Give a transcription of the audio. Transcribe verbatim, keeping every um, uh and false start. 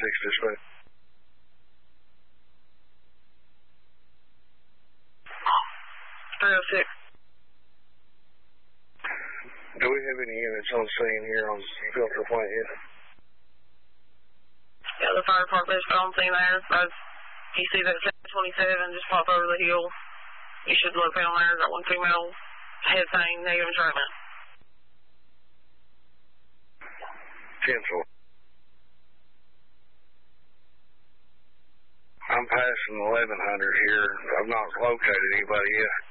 six dispatch. three oh six. Do we have any units on scene here on filter plant yet? Yeah, the fire department's on scene there. But you see that seven twenty-seven just pop over the hill. You should look down there. Got one female head thing, negative entrapment. Pencil. I'm passing eleven hundred here. I've not located anybody yet.